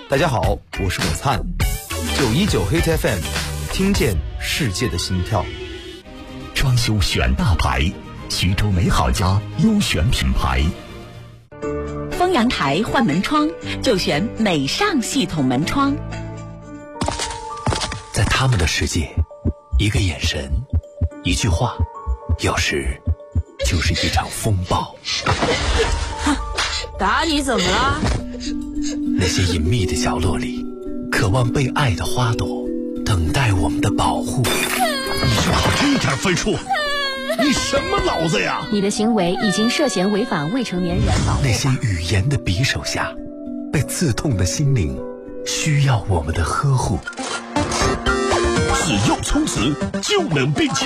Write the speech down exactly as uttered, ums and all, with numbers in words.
大家好，我是果灿，九一九 Hit F M， 听见世界的心跳。 装修选大牌，徐州美好家优选品牌。 丰阳台换门窗就选美尚系统门窗。 在他们的世界，一个眼神，一句话，有时就是一场风暴。 打你怎么了？ 那些隐秘的角落里，渴望被爱的花朵，等待我们的保护。 你就考这点分数？你什么脑子呀？ 你的行为已经涉嫌违反未成年人保护法。 那些语言的匕首下，被刺痛的心灵，需要我们的呵护。 只要充值就能变强。